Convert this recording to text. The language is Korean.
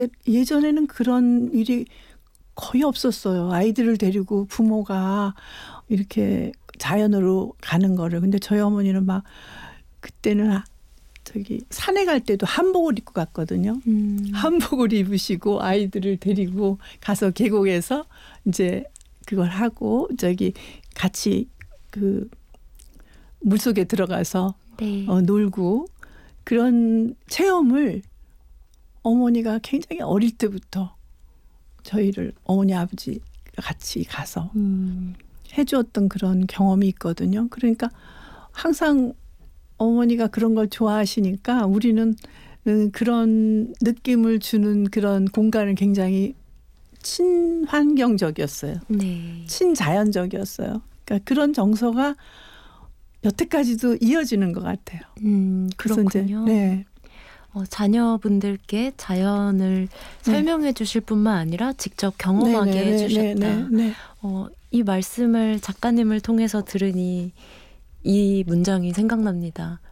예전에는 그런 일이 거의 없었어요. 아이들을 데리고 부모가 이렇게 자연으로 가는 거를. 근데 저희 어머니는 막 그때는 저기 산에 갈 때도 한복을 입고 갔거든요. 한복을 입으시고 아이들을 데리고 가서 계곡에서 이제 그걸 하고 저기 같이 그 물속에 들어가서 네. 놀고 그런 체험을 어머니가 굉장히 어릴 때부터 저희를 어머니 아버지 같이 가서 해주었던 그런 경험이 있거든요. 그러니까 항상 어머니가 그런 걸 좋아하시니까 우리는 그런 느낌을 주는 그런 공간은 굉장히 친환경적이었어요. 네. 친자연적이었어요. 그러니까 그런 정서가 여태까지도 이어지는 것 같아요. 그래서 이제, 그렇군요. 네. 자녀분들께 자연을 설명해 주실 뿐만 아니라 직접 경험하게 해주셨다. 네. 이 말씀을 작가님을 통해서 들으니 이 문장이 생각납니다.